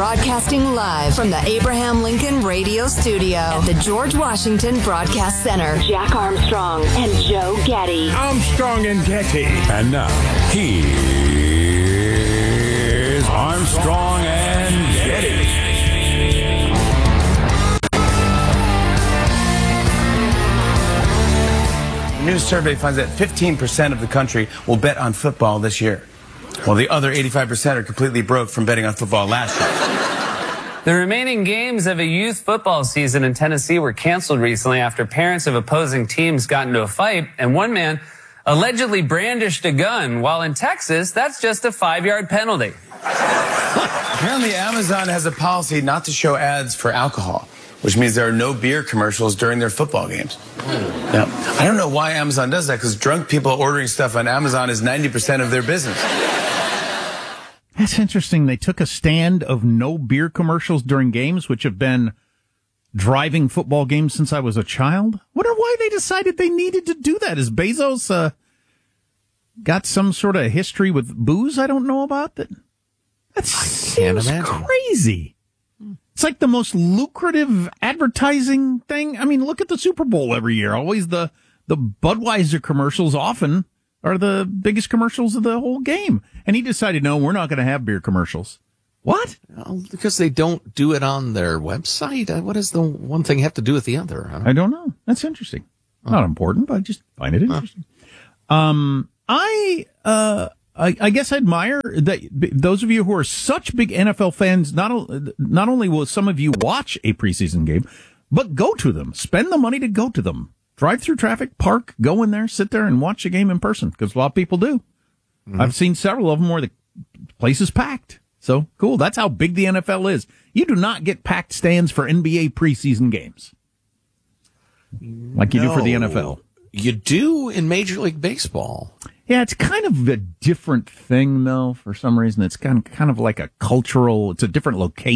Broadcasting live from the Abraham Lincoln Radio Studio at the George Washington Broadcast Center. Jack Armstrong and Joe Getty. Armstrong and Getty. And now, here's Armstrong and Getty. A new survey finds that 15% of the country will bet on football this year, while the other 85% are completely broke from betting on football last year. The remaining games of a youth football season in Tennessee were canceled recently after parents of opposing teams got into a fight, and one man allegedly brandished a gun, while in Texas, that's just a 5-yard penalty. Apparently, Amazon has a policy not to show ads for alcohol, which means there are no beer commercials during their football games. Now, I don't know why Amazon does that, because drunk people ordering stuff on Amazon is 90% of their business. That's interesting. They took a stand of no beer commercials during games, which have been driving football games since I was a child. Wonder why they decided they needed to do that. Is Bezos got some sort of history with booze I don't know about? That seems crazy. It's like the most lucrative advertising thing. I mean, look at the Super Bowl every year. Always the Budweiser commercials often are the biggest commercials of the whole game. And he decided, no, we're not going to have beer commercials. What? Well, because they don't do it on their website. What does the one thing have to do with the other? I don't know. That's interesting. Not important, but I just find it interesting. I guess I admire that those of you who are such big NFL fans, not only will some of you watch a preseason game, but go to them. Spend the money to go to them. Drive through traffic, park, go in there, sit there and watch a game in person, because a lot of people do. Mm-hmm. I've seen several of them where the place is packed. So, cool. That's how big the NFL is. You do not get packed stands for NBA preseason games like you do for the NFL. You do in Major League Baseball. Yeah, it's kind of a different thing, though, for some reason. It's kind of like a cultural, it's a different location.